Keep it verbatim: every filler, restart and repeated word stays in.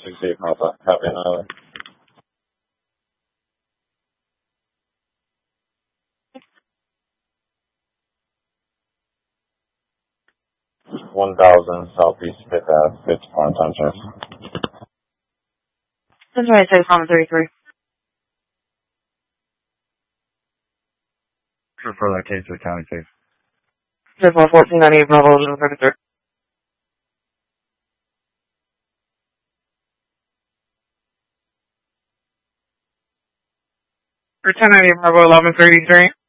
sixty-eight Papa, Happy Island. one thousand Southeast fifth Ave, fifth Prime Time Church. That's right, say Psalm thirty-three. For further case of county case. Just one fourteen ninety-eight Bravo, eleven thirty-three. For ten ninety-eight Bravo, eleven thirty-three.